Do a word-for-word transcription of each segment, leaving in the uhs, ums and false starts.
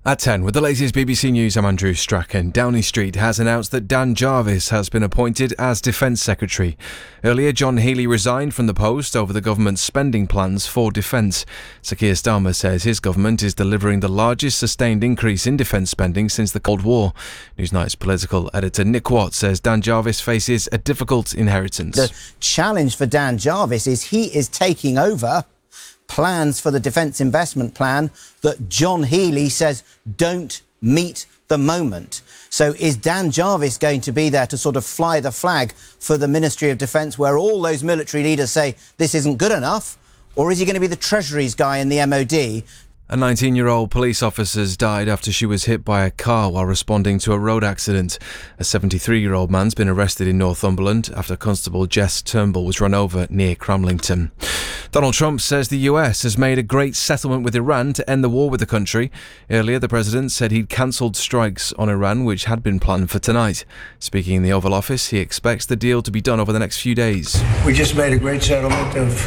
At ten, with the latest B B C News, I'm Andrew Strachan. Downing Street has announced that Dan Jarvis has been appointed as Defence Secretary. Earlier, John Healey resigned from the post over the government's spending plans for defence. Sir Keir Starmer says his government is delivering the largest sustained increase in defence spending since the Cold War. Newsnight's political editor Nick Watt says Dan Jarvis faces a difficult inheritance. The challenge for Dan Jarvis is he is taking over plans for the Defence Investment Plan that John Healey says don't meet the moment. So is Dan Jarvis going to be there to sort of fly the flag for the Ministry of Defence where all those military leaders say this isn't good enough? Or is he going to be the Treasury's guy in the M O D? A nineteen-year-old police officer died after she was hit by a car while responding to a road accident. A seventy-three-year-old man's been arrested in Northumberland after Constable Jess Turnbull was run over near Cramlington. Donald Trump says the U S has made a great settlement with Iran to end the war with the country. Earlier, the president said he'd cancelled strikes on Iran, which had been planned for tonight. Speaking in the Oval Office, he expects the deal to be done over the next few days. We just made a great settlement of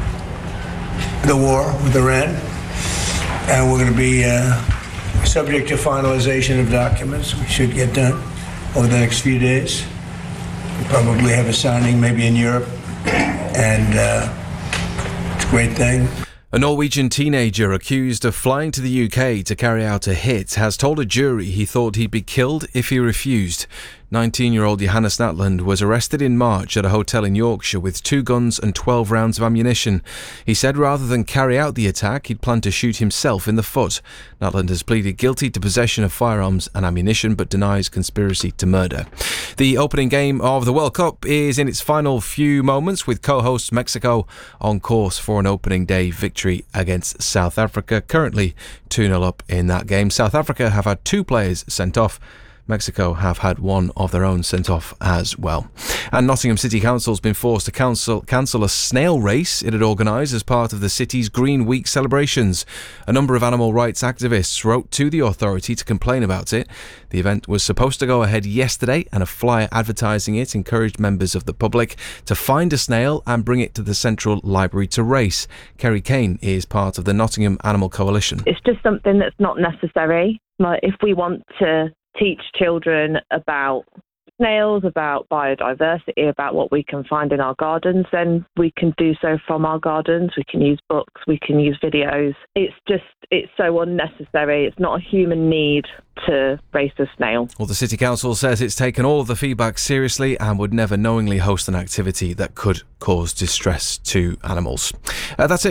the war with Iran. And we're going to be uh, subject to finalization of documents, which should get done over the next few days. We'll probably have a signing maybe in Europe, and uh, it's a great thing. A Norwegian teenager accused of flying to the U K to carry out a hit has told a jury he thought he'd be killed if he refused. nineteen-year-old Johannes Natland was arrested in March at a hotel in Yorkshire with two guns and twelve rounds of ammunition. He said rather than carry out the attack, he'd planned to shoot himself in the foot. Natland has pleaded guilty to possession of firearms and ammunition but denies conspiracy to murder. The opening game of the World Cup is in its final few moments, with co-hosts Mexico on course for an opening day victory against South Africa, currently two nil up in that game. South Africa have had two players sent off. Mexico have had one of their own sent off as well. And Nottingham City Council has been forced to cancel, cancel a snail race it had organised as part of the city's Green Week celebrations. A number of animal rights activists wrote to the authority to complain about it. The event was supposed to go ahead yesterday, and a flyer advertising it encouraged members of the public to find a snail and bring it to the Central Library to race. Kerry Kane is part of the Nottingham Animal Coalition. It's just something that's not necessary. Like, if we want to teach children about snails, about biodiversity, about what we can find in our gardens, then we can do so from our gardens. We can use books, we can use videos. It's just, it's so unnecessary. It's not a human need to race a snail. Well, the City Council says it's taken all of the feedback seriously and would never knowingly host an activity that could cause distress to animals. Uh, that's it.